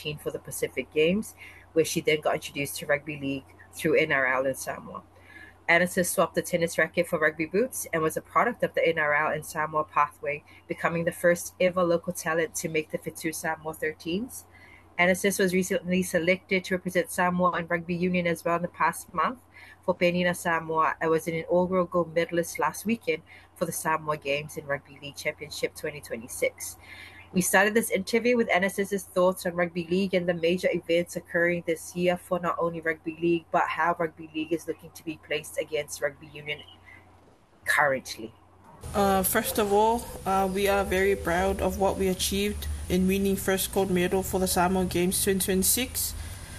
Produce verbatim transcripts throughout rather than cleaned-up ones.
thirteen for the Pacific Games, where she then got introduced to rugby league through N R L in Samoa. Anisis swapped the tennis racket for rugby boots and was a product of the N R L and Samoa pathway, becoming the first ever local talent to make the Fitu Samoa thirteens. Anisis was recently selected to represent Samoa in rugby union as well in the past month for Penina Samoa and was an inaugural gold medalist last weekend for the Samoa Games in Rugby League Championship twenty twenty-six. We started this interview with Anisis' thoughts on rugby league and the major events occurring this year for not only rugby league, but how rugby league is looking to be placed against rugby union currently. Uh, first of all, uh, we are very proud of what we achieved in winning first gold medal for the Samoa Games twenty twenty-six.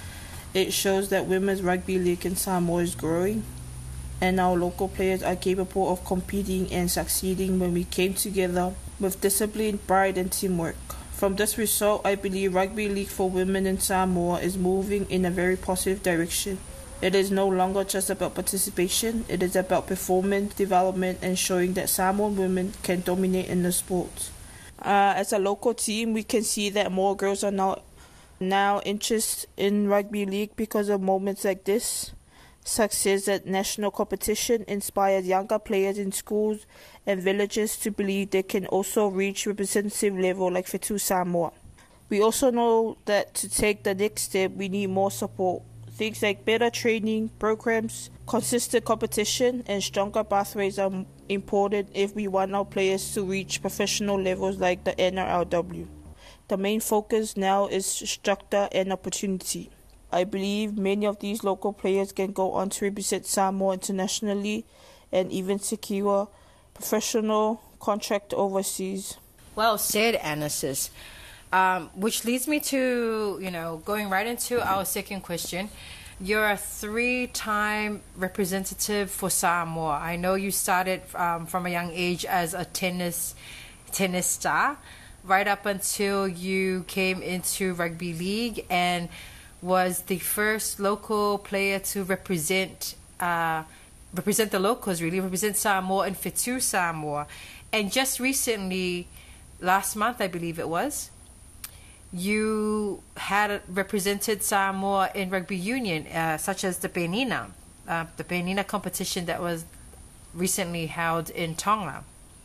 It shows that women's rugby league in Samoa is growing, and our local players are capable of competing and succeeding when we came together with discipline, pride and teamwork. From this result, I believe rugby league for women in Samoa is moving in a very positive direction. It is no longer just about participation, it is about performance, development and showing that Samoan women can dominate in the sport. Uh, as a local team, we can see that more girls are now, now interested in rugby league because of moments like this. Success at national competition inspires younger players in schools and villages to believe they can also reach representative level like Fitu Samoa. We also know that to take the next step, we need more support. Things like better training programs, consistent competition, and stronger pathways are important if we want our players to reach professional levels like the N R L W. The main focus now is structure and opportunity. I believe many of these local players can go on to represent Samoa internationally and even secure professional contract overseas. Well said, Anisis. Um, which leads me to, you know, going right into our second question. You're a three-time representative for Samoa. I know you started um, from a young age as a tennis tennis star, right up until you came into rugby league and was the first local player to represent uh, represent the locals, really represent Samoa and Fitu Samoa. And just recently, last month I believe it was, you had represented Samoa in rugby union, uh, such as the Penina, uh, the Penina competition that was recently held in Tonga.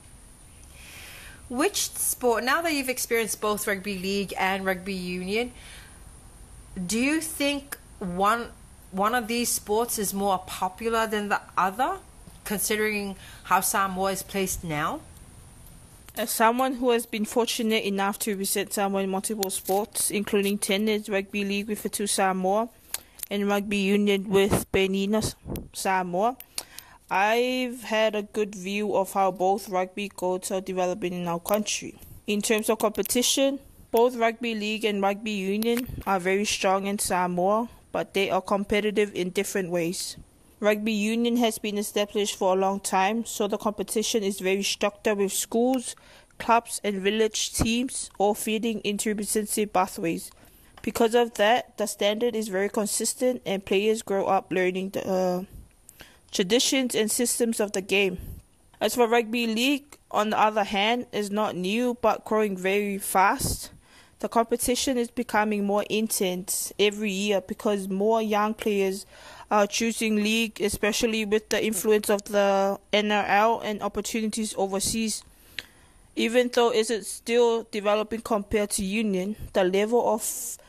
Which sport, now that you've experienced both rugby league and rugby union, do you think one one of these sports is more popular than the other, considering how Samoa is placed now? As someone who has been fortunate enough to represent Samoa in multiple sports, including tennis, rugby league with Fitu Samoa, and rugby union with Penina Samoa, I've had a good view of how both rugby codes are developing in our country. In terms of competition, both rugby league and rugby union are very strong in Samoa, but they are competitive in different ways. Rugby union has been established for a long time, so the competition is very structured with schools, clubs and village teams all feeding into representative pathways. Because of that, the standard is very consistent and players grow up learning the uh, traditions and systems of the game. As for rugby league, on the other hand, is not new but growing very fast. The competition is becoming more intense every year because more young players are choosing league, especially with the influence of the N R L and opportunities overseas. Even though it is still developing compared to union, the level of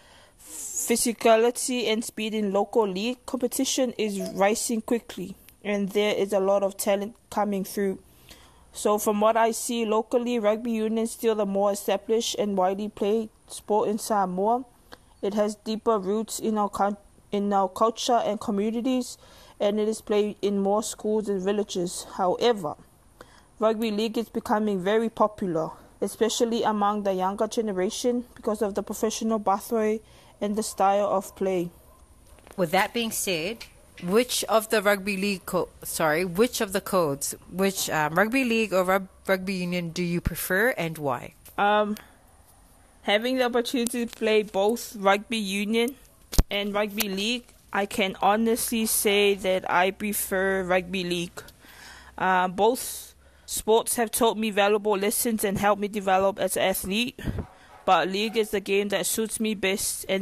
physicality and speed in local league competition is rising quickly, and there is a lot of talent coming through. So from what I see locally, rugby union is still the more established and widely played sport in Samoa. It has deeper roots in our country, in our culture and communities, and it is played in more schools and villages. However, rugby league is becoming very popular, especially among the younger generation because of the professional pathway and the style of play. With that being said, which of the rugby league co- sorry, which of the codes, which um, rugby league or rug- rugby union do you prefer and why? Um, having the opportunity to play both rugby union and rugby league, I can honestly say that I prefer rugby league. Uh, both sports have taught me valuable lessons and helped me develop as an athlete, but league is the game that suits me best and